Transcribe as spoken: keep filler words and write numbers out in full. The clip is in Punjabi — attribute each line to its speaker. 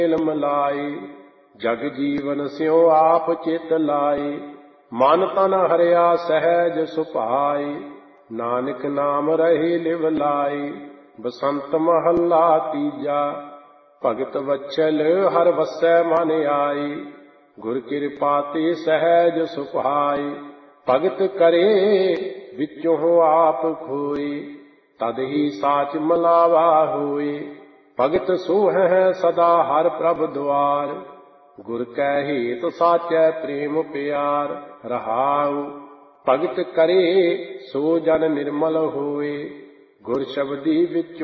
Speaker 1: ਮਿਲਾਏ। ਜਗ ਜੀਵਨ ਸਿਉ ਆਪ ਚਿਤ ਲਾਏ। ਮਨ ਤਨ ਹਰਿਆ ਸਹਿਜ ਸੁਭਾਏ। ਨਾਨਕ ਨਾਮ ਰਹੇ ਲਿਵ ਲਾਏ। ਬਸੰਤ ਮਹੱਲਾ ਤੀਜਾ। ਭਗਤ ਵਛਲ ਹਰ ਵਸੈ ਮਨ ਆਏ। ਗੁਰ ਕਿਰਪਾ ਤੇ ਸਹਿਜ ਸੁਭਾਏ। ਭਗਤ ਕਰੇ ਵਿੱਚੋਂ ਆਪ ਖੋਏ। ਤਦ ਹੀ ਸਾਚ ਮਲਾਵਾ ਹੋਏ। ਭਗਤ ਸੋਹੈ ਸਦਾ ਹਰ ਪ੍ਰਭ ਦੁਆਰ। ਗੁਰ ਕੈ ਹੇਤ ਸਾਚੈ ਪ੍ਰੇਮ ਪਿਆਰ। ਰਹਾਉ ਭਗਤ ਕਰੇ ਸੋ ਜਨ ਨਿਰਮਲ ਹੋਏ। ਗੁਰ ਸ਼ਬਦੀ ਵਿੱਚ